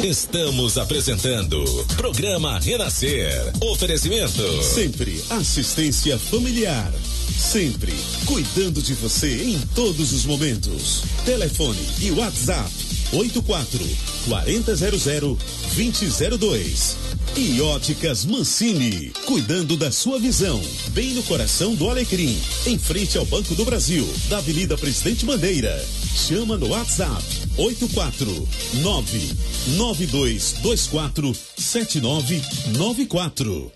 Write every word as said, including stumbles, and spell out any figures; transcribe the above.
Estamos apresentando Programa Renascer. Oferecimento. Sempre assistência familiar. Sempre cuidando de você em todos os momentos. Telefone e WhatsApp oito quatro quatro zero zero dois zero zero dois. E Óticas Mancini, cuidando da sua visão, bem no coração do Alecrim, em frente ao Banco do Brasil, da Avenida Presidente Bandeira. Chama no WhatsApp oito quatro nove nove dois dois quatro sete nove nove quatro.